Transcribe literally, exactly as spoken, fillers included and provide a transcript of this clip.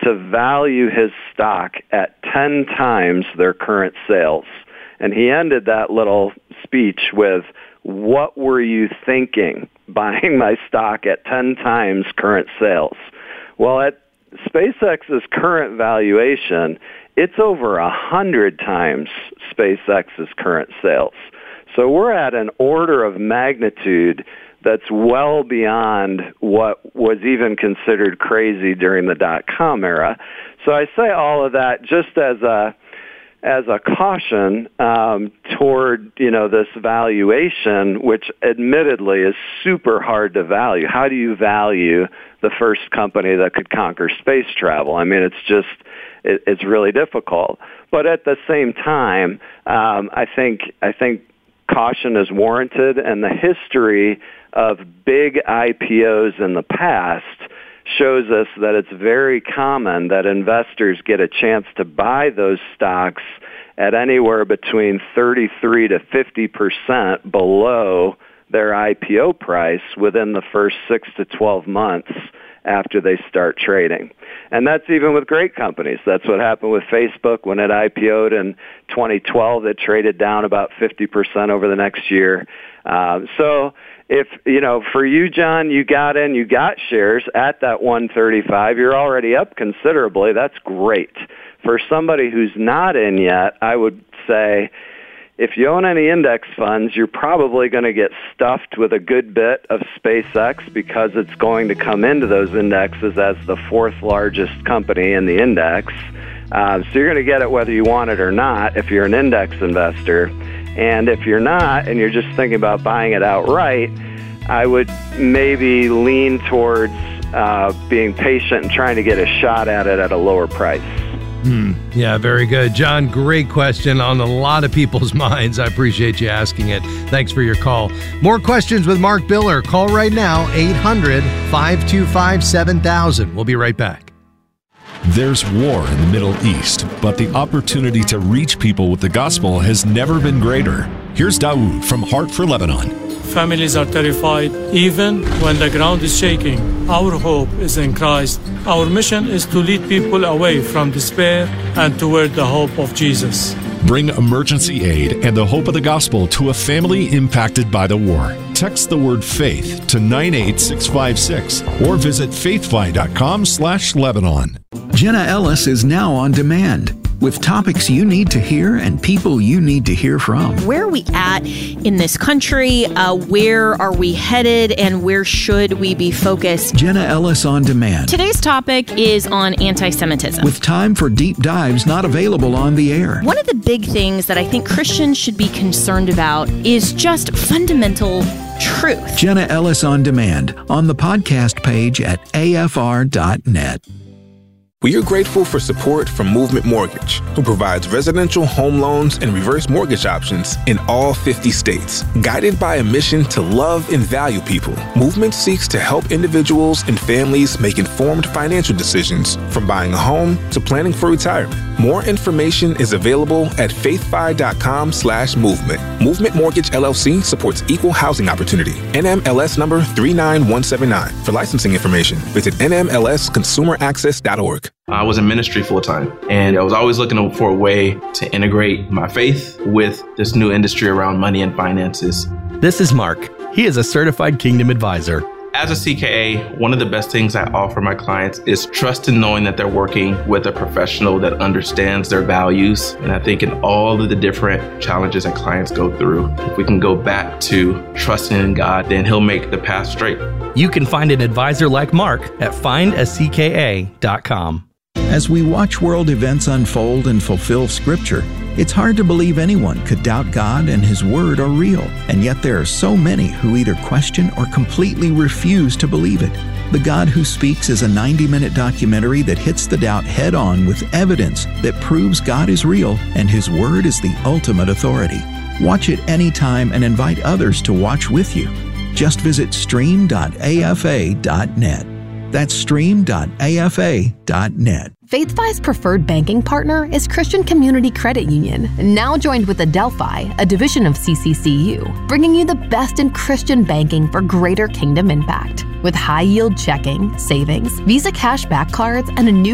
to value his stock at ten times their current sales. And he ended that little speech with, "What were you thinking buying my stock at ten times current sales?" Well, at SpaceX's current valuation, it's over one hundred times SpaceX's current sales. So we're at an order of magnitude that's well beyond what was even considered crazy during the dot-com era. So I say all of that just as a as a caution um, toward, you know, this valuation, which admittedly is super hard to value. How do you value the first company that could conquer space travel? I mean, it's just, it, it's really difficult. But at the same time, um, I think I think caution is warranted, and the history of big I P Os in the past shows us that it's very common that investors get a chance to buy those stocks at anywhere between thirty-three to fifty percent below their I P O price within the first six to twelve months after they start trading. And that's even with great companies. That's what happened with Facebook when it I P O'd in twenty twelve. It traded down about fifty percent over the next year. Uh, so if, you know, for you, John, you got in, you got shares at that one thirty-five, you're already up considerably. That's great. For somebody who's not in yet, I would say if you own any index funds, you're probably going to get stuffed with a good bit of SpaceX because it's going to come into those indexes as the fourth largest company in the index. Uh, so you're going to get it whether you want it or not if you're an index investor. And if you're not, and you're just thinking about buying it outright, I would maybe lean towards uh, being patient and trying to get a shot at it at a lower price. Hmm. Yeah, very good. John, great question on a lot of people's minds. I appreciate you asking it. Thanks for your call. More questions with Mark Biller. Call right now, eight hundred, five two five, seven thousand. We'll be right back. There's war in the Middle East, but the opportunity to reach people with the gospel has never been greater. Here's Dawood from Heart for Lebanon. Families are terrified, even when the ground is shaking. Our hope is in Christ. Our mission is to lead people away from despair and toward the hope of Jesus. Bring emergency aid and the hope of the gospel to a family impacted by the war. Text the word faith to nine eight six five six or visit faithfi.com slash Lebanon. Jenna Ellis is now on demand with topics you need to hear and people you need to hear from. Where are we at in this country? Uh, where are we headed? And where should we be focused? Jenna Ellis on demand. Today's topic is on anti-Semitism. With time for deep dives not available on the air. One of the big things that I think Christians should be concerned about is just fundamental truth. Jenna Ellis on demand on the podcast page at A F R dot net. We are grateful for support from Movement Mortgage, who provides residential home loans and reverse mortgage options in all fifty states. Guided by a mission to love and value people, Movement seeks to help individuals and families make informed financial decisions, from buying a home to planning for retirement. More information is available at faithfi.com slash movement. Movement Mortgage L L C supports equal housing opportunity. N M L S number three nine one seven nine. For licensing information, visit N M L S consumer access dot org. I was in ministry full time, and I was always looking for a way to integrate my faith with this new industry around money and finances. This is Mark. He is a certified Kingdom advisor. As a C K A, one of the best things I offer my clients is trust in knowing that they're working with a professional that understands their values. And I think in all of the different challenges that clients go through, if we can go back to trusting in God, then He'll make the path straight. You can find an advisor like Mark at find a C K A dot com. As we watch world events unfold and fulfill Scripture, it's hard to believe anyone could doubt God and His Word are real, and yet there are so many who either question or completely refuse to believe it. The God Who Speaks is a ninety-minute documentary that hits the doubt head-on with evidence that proves God is real and His Word is the ultimate authority. Watch it anytime and invite others to watch with you. Just visit stream dot A F A dot net. That's stream dot A F A dot net. FaithFi's preferred banking partner is Christian Community Credit Union, now joined with Adelphi, a division of C C C U, bringing you the best in Christian banking for greater kingdom impact. With high-yield checking, savings, Visa cashback cards, and a new